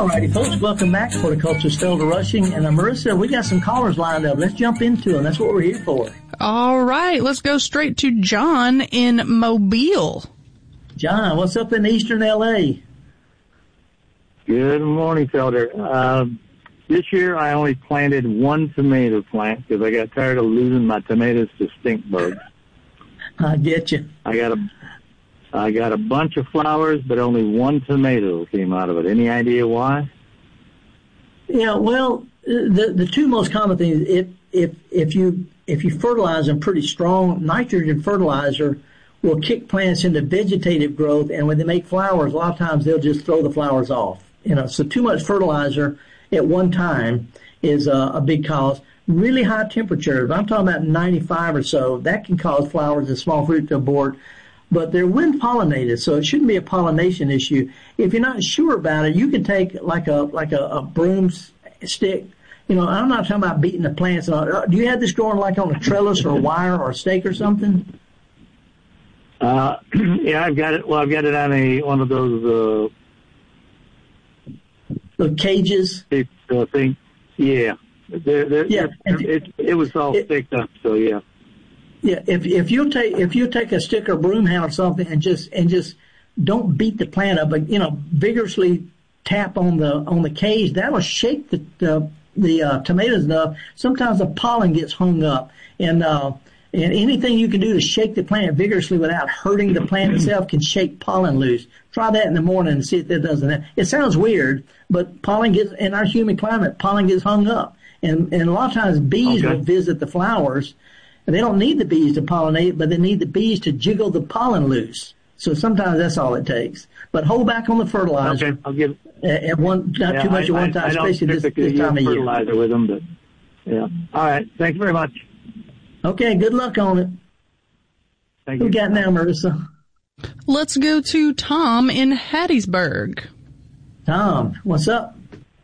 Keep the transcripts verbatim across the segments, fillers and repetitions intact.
All righty, folks, welcome back to Horticulture Felder Rushing. And uh, Marissa, we got some callers lined up. Let's jump into them. That's what we're here for. All right, let's go straight to John in Mobile. John, what's up in eastern L A? Good morning, Felder. Uh, this year I only planted one tomato plant because I got tired of losing my tomatoes to stink bugs. I get you. I got a, I got a bunch of flowers, but only one tomato came out of it. Any idea why? Yeah, well, the the two most common things, if if if you if you fertilize them pretty strong, nitrogen fertilizer will kick plants into vegetative growth, and when they make flowers, a lot of times they'll just throw the flowers off. You know, so too much fertilizer at one time is a, a big cause. Really high temperatures, I'm talking about ninety-five or so, that can cause flowers and small fruit to abort. But they're wind pollinated, so it shouldn't be a pollination issue. If you're not sure about it, you can take like a like a, a broomstick. You know, I'm not talking about beating the plants. Do you have this growing like on a trellis or a wire or a stake or something? Uh, yeah, I've got it. Well, I've got it on a one of those uh, the cages. It, uh, thing. Yeah, they're, they're, yeah. They're, it, it was all it, sticked up. So yeah. Yeah, if if you take if you take a stick or broom handle or something and just and just don't beat the plant up, but you know vigorously tap on the on the cage, that'll shake the the, the uh, tomatoes enough. Sometimes the pollen gets hung up, and uh, and anything you can do to shake the plant vigorously without hurting the plant itself can shake pollen loose. Try that in the morning and see if that doesn't. It sounds weird, but pollen gets in our humid climate, pollen gets hung up, and and a lot of times bees okay. will visit the flowers. And they don't need the bees to pollinate, but they need the bees to jiggle the pollen loose. So sometimes that's all it takes. But hold back on the fertilizer. Okay, I'll give at one, not yeah, too much I, at one time, I, I especially this, this time of year. Fertilizer with them, but yeah. All right, thanks very much. Okay, good luck on it. Thank Who you. we got now, Marissa? Let's go to Tom in Hattiesburg. Tom, what's up?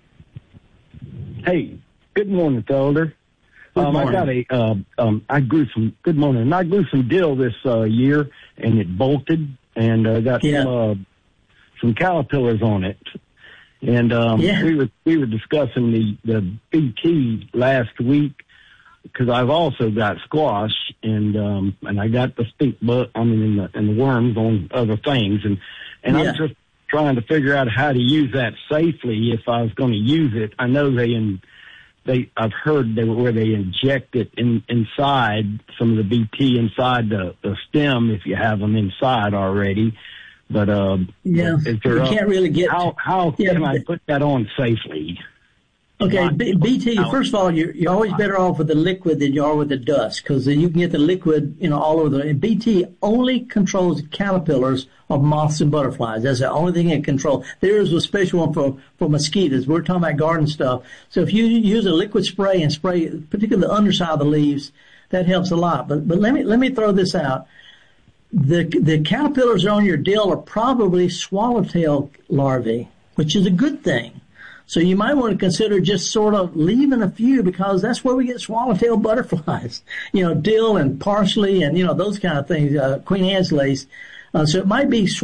Hey, good morning, Felder. Good um, I got a, uh, um, I grew some, good morning, and I grew some dill this, uh, year, and it bolted, and, uh, got yeah. some, uh, some caterpillars on it. And, um, yeah. we were, we were discussing the, the B T last week, because I've also got squash, and, um, and I got the stink bug, I mean, and the, and the worms on other things, and, and yeah. I'm just trying to figure out how to use that safely if I was going to use it. I know they, in, They, I've heard they where they inject it in, inside some of the B T inside the, the stem if you have them inside already. But uh, yeah, is there you a, can't really get. How how yeah, can I put that on safely? Okay, B- BT. First of all, you're you're always better off with the liquid than you are with the dust, because you can get the liquid, you know, all over the. And B T only controls the caterpillars of moths and butterflies. That's the only thing it controls. There is a special one for for mosquitoes. We're talking about garden stuff. So if you use a liquid spray and spray, particularly the underside of the leaves, that helps a lot. But but let me let me throw this out. The the caterpillars on your dill are probably swallowtail larvae, which is a good thing. So you might want to consider just sort of leaving a few, because that's where we get swallowtail butterflies. You know, dill and parsley and, you know, those kind of things, uh, Queen Anne's lace. Uh, so it might be